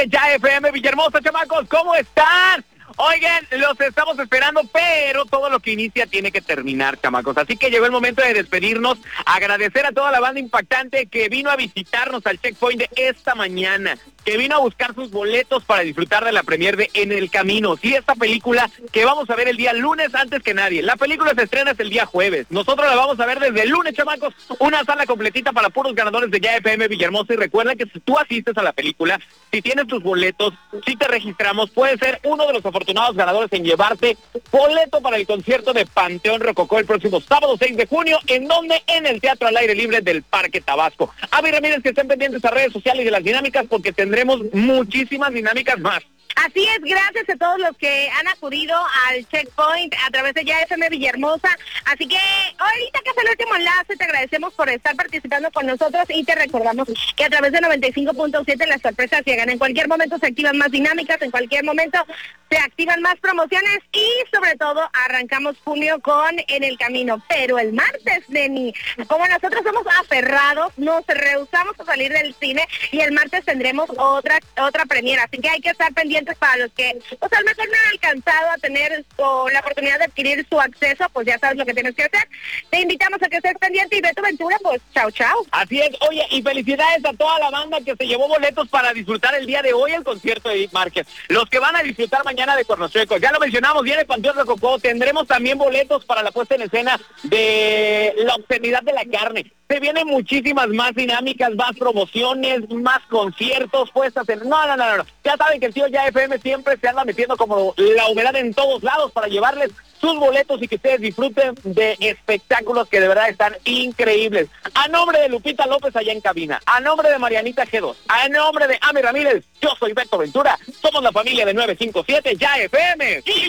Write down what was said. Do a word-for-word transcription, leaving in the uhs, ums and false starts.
Ya F M Villahermosa, chamacos, ¿cómo están? Oigan, los estamos esperando, pero todo lo que inicia tiene que terminar, chamacos. Así que llegó el momento de despedirnos, agradecer a toda la banda impactante que vino a visitarnos al Checkpoint de esta mañana, que vino a buscar sus boletos para disfrutar de la premier de En el Camino. Sí, esta película que vamos a ver el día lunes antes que nadie. La película se estrena el día jueves. Nosotros la vamos a ver desde el lunes, chamacos. Una sala completita para puros ganadores de Ya F M Villahermosa. Y recuerda que si tú asistes a la película, si tienes tus boletos, si te registramos, puedes ser uno de los afortunados ganadores en llevarte boleto para el concierto de Panteón Rococó el próximo sábado seis de junio. ¿En donde? En el Teatro al Aire Libre del Parque Tabasco. Avi Ramírez, que estén pendientes a redes sociales y de las dinámicas, porque tendremos muchísimas dinámicas más. Así es, gracias a todos los que han acudido al Checkpoint a través de Ya F M Villahermosa. Así que ahorita que es el último enlace, te agradecemos por estar participando con nosotros y te recordamos que a través de noventa y cinco punto siete las sorpresas llegan. En cualquier momento se activan más dinámicas, en cualquier momento se activan más promociones y sobre todo arrancamos junio con En el Camino. Pero el martes, Neni, como nosotros somos aferrados, nos rehusamos a salir del cine y el martes tendremos otra otra premiera. Así que hay que estar pendientes para los que, pues a lo mejor no han alcanzado a tener o, la oportunidad de adquirir su acceso, pues ya sabes lo que tienes que hacer. Te invitamos a que estés pendiente y Beto Ventura, pues chao, chao. Así es, oye, y felicidades a toda la banda que se llevó boletos para disfrutar el día de hoy el concierto de Edith Márquez. Los que van a disfrutar mañana de Cornochuecos, ya lo mencionamos, viene Panteón Rococó, tendremos también boletos para la puesta en escena de La Obscenidad de la Carne. Se vienen muchísimas más dinámicas, más promociones, más conciertos, puestas en... No, no, no, no. Ya saben que el tío Ya F M siempre se anda metiendo como la humedad en todos lados para llevarles sus boletos y que ustedes disfruten de espectáculos que de verdad están increíbles. A nombre de Lupita López allá en cabina, a nombre de Marianita G dos, a nombre de Ami Ramírez, yo soy Beto Ventura, somos la familia de nueve cinco siete Ya F M.